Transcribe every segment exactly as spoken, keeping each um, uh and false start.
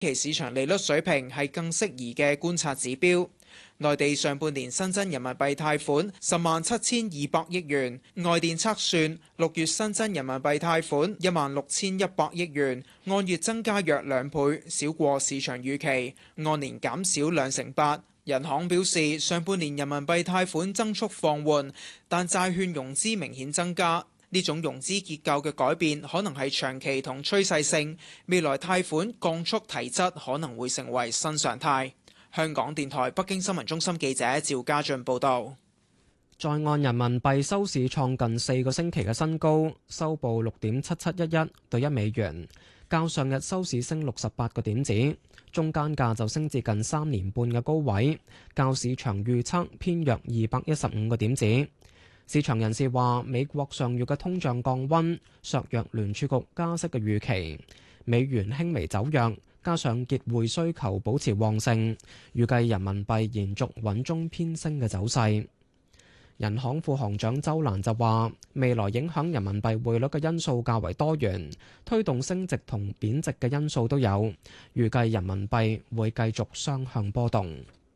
期市場利率水平係更適宜嘅觀察指標。內地上半年新增人民幣貸款十萬七千二百億元，外電測算六月新增人民幣貸款一萬六千一百億元，按月增加約兩倍，少過市場預期，按年減少兩成八。人行表示，上半年人民幣貸款增速放緩，但債券融資明顯增加。呢種融資結構嘅改變可能係長期同趨勢性，未來貸款降速提質可能會成為新常態。香港電台北京新聞中心記者趙家俊報道。 在岸人民幣收市創近四個星期嘅新高，收報六點七七一一對一美元，較上日收市升六十八個點子，中間價就升至近三年半嘅高位，較市場預測偏弱二百一十五個點子。市場人士話，美國上月嘅通脹降溫，削弱聯儲局加息嘅預期，美元輕微走弱，加上結匯需求保持旺盛，預計人民幣延續穩中偏升嘅走勢。人行副行長周蘭就話，未來影響人民幣匯率嘅因素較為多元，推動升值同貶值嘅因素都有，預計人民幣會繼續雙向波動。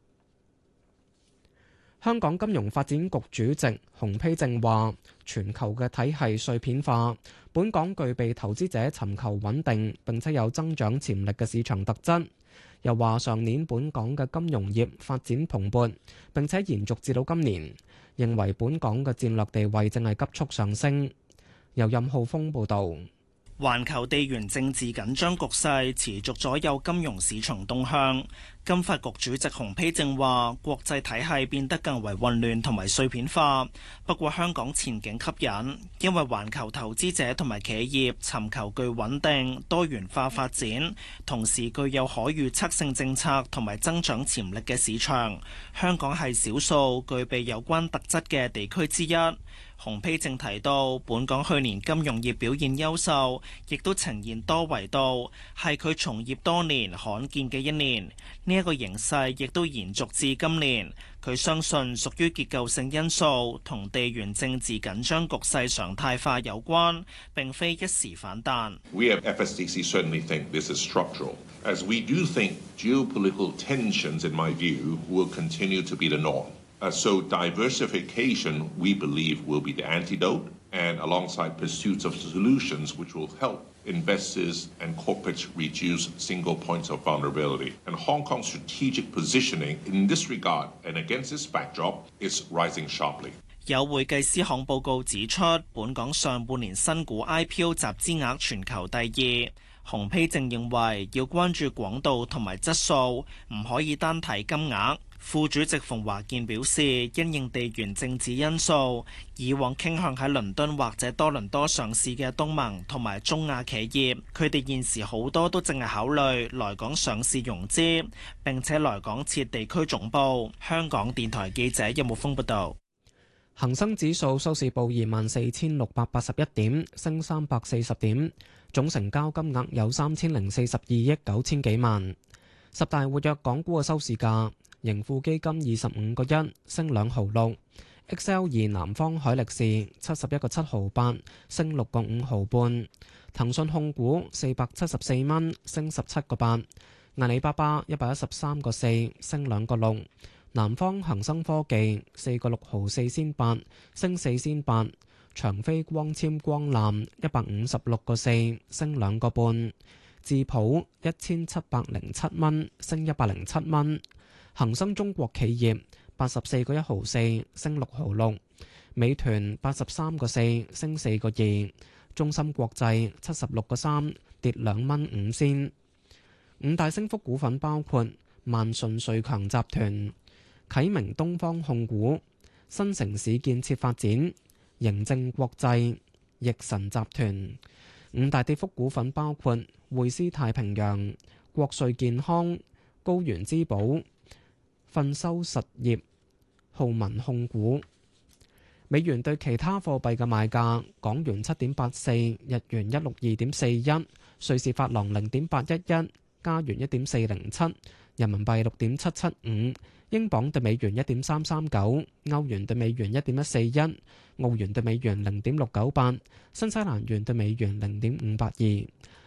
香港金融發展局主席洪丕正話，全球嘅體系碎片化，本港具備投資者尋求穩定並且有增長潛力嘅市場特質。又話上年本港嘅金融業發展蓬勃，並且延續至到今年，認為本港嘅戰略地位正係急速上升。由任浩峰報導。 環球地緣政治緊張局勢持續左右金融市場動向。金發局主席洪丕正話，國際體系變得更為混亂同埋碎片化，不過香港前景吸引，因為環球投資者同埋企業尋求具穩定多元化發展，同時具有可預測性政策同埋增長潛力嘅市場。香港係少數具備有關特質嘅地區之一。洪丕正提到，本港去年金融業表現優秀，亦都呈現多維度，係佢從業多年罕見嘅一年。呢一個形勢亦都延續至今年。佢相信屬於結構性因素，同地緣政治緊張局勢常態化有關，並非一時反彈。 We at F S D C certainly think this is structural, as we do think geopolitical tensions, in my view, will continue to be the norm. Uh, so diversification, we believe, will be the antidote, and alongside pursuits of solutions which will help investors and corporates reduce single points of vulnerability. And Hong Kong's strategic positioning in this regard and against this backdrop is rising sharply. 有會計師行報告指出，本港上半年新股 I P O 集資額全球第二。洪丕正認為要關注廣度同埋質素，唔可以單睇金額。副主席馮華健表示，因應地緣政治因素，以往傾向喺倫敦或者多倫多上市嘅東盟同埋中亞企業，佢哋現時好多都正係考慮來港上市融資，並且來港設地區總部。香港電台記者任木峰報道。 恒生指數收市報二萬四千六百八十一點，升三百四十點，總成交金額有三千零四十二億九千幾萬。十大活躍港股嘅收市價。盈富基金二十五個一升兩毫六 ，X L 二南方海力士七十一個七毫八升六個五毫半，騰訊控股四百七十四蚊升十七個八，阿里巴巴一百一十三個四升兩個六，南方恒生科技四個六毫四仙八升四仙八，長飛光纖光纜一百五十六個四升兩個半，智普一千七百零七蚊升一百零七蚊。恒生中國企業八十四個一毫四升六毫六，美團八十三個四升四個二，中芯國際七十六個三跌兩蚊五仙。五大升幅股份包括萬順瑞強集團、啟明東方控股、新城市建設發展、盈正國際、易神集團。五大跌幅股份包括匯思太平洋、國瑞健康、高原之寶、奮修實業、浩文控股。美元對其他貨幣嘅賣價：港元七點八四，日元一六二點四一，瑞士法郎零點八一一，加元一點四零七，人民幣六點七七五，英鎊對美元一點三三九，歐元對美元一點一四一，澳元對美元零點六九八，新西蘭元對美元零點五八二。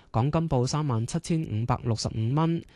港金報三萬七千五百六十五蚊，